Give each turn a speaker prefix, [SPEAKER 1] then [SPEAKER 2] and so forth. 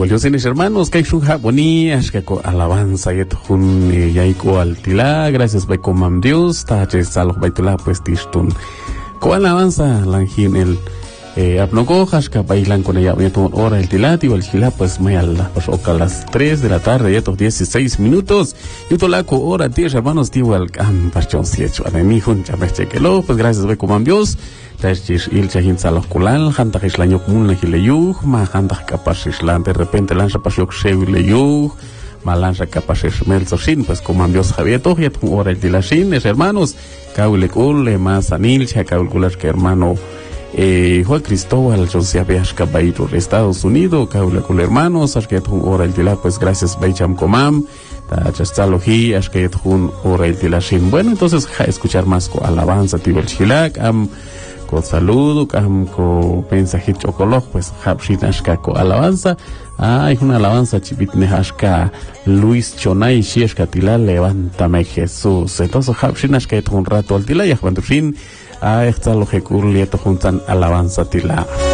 [SPEAKER 1] igual yo mis hermanos, que es un japoní, es que alabanza y un yaiko altila, gracias by comam Dios, taches salo baitula pues tistun. Co alabanza langin el apnocojas que bailan con ella hora el tilati o el gila pues me a las 3 de la tarde ya 16 minutos y tolaco hora 10 hermanos tío al parchón siecho a mi juncha me chequelo pues gracias by comam Dios. Tachis il chahin salos kulal hanta islanyo kumun la hileyuh ma hanta capaz islan de repente lanza pasiok sevileyuh ma lanza capaz esmelzo sin pues como ambios javieto y tu hora el dilashin es hermanos kaule kul más anil cha kaul kulas que hermano Juan Cristóbal José Beashka Baito de Estados Unidos kaule kul hermanos as que tu hora el dila pues gracias Baicham Comam tachastalogi as que tu hora el dilashin. Bueno, entonces escuchar más con alabanza tibel chilak con saludo, con mensaje chocoloj, pues hapshit ashka con alabanza. Hay una alabanza chipitne ashka Luis Chonay shieshka tila levántame Jesús. Entonces hapshit ashka un rato al tila y ahbandufin a esta lo que curlieto juntan alabanza tila.